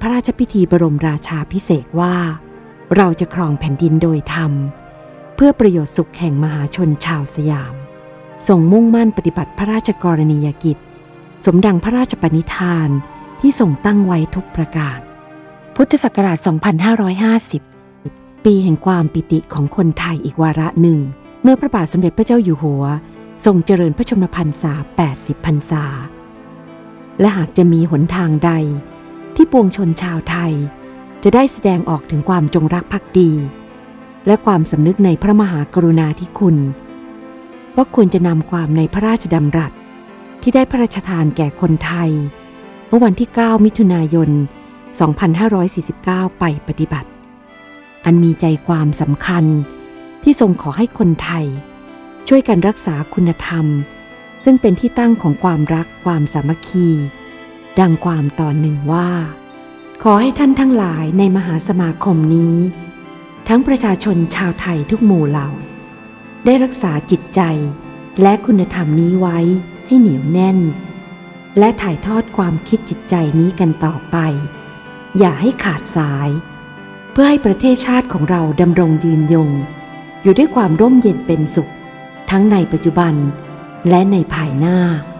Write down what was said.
ระราชพิธีบรมราชาภิเษกว่าเราจะครองแผ่นดินโดยธรรมเพื่อประโยชน์สุขแห่งมหาชนชาวสยามทรงมุ่งมั่นปฏิบัติพระราชกรณียกิจสมดังพระราชปณิธานที่ทรงตั้งไว้ทุกประการพุทธศักราช 2550 ปีแห่งความปิติของคนไทยอีกวาระหนึ่งเมื่อพระบาทสมเด็จพระเจ้าอยู่หัวทรงเจริญพระชนมพรรษา 80 พรรษาและหากจะมีหนทางใดที่ปวงชนชาวไทยจะได้แสดงออกถึงความจงรักภักดีและความสำนึกในพระมหากรุณาธิคุณก็ควรจะนำความในพระราชดำรัสที่ได้พระราชทานแก่คนไทยเมื่อวันที่ 9 มิถุนายน 2549 ไปปฏิบัติอันมีใจความสำคัญที่ทรงขอให้คนไทยช่วยกันรักษาคุณธรรมซึ่งเป็นที่ตั้งของความรักความสามัคคีดังความตอนหนึ่งว่าขอให้ท่านทั้งหลายในมหาสมาคมนี้ทั้งประชาชนชาวไทยทุกหมู่เหล่าได้รักษาจิตใจและคุณธรรมนี้ไว้ให้เหนียวแน่นและถ่ายทอดความคิดจิตใจนี้กันต่อไปอย่าให้ขาดสายเพื่อให้ประเทศชาติของเราดำรงยืนยงอยู่ด้วยความร่มเย็นเป็นสุขทั้งในปัจจุบันและในภายหน้า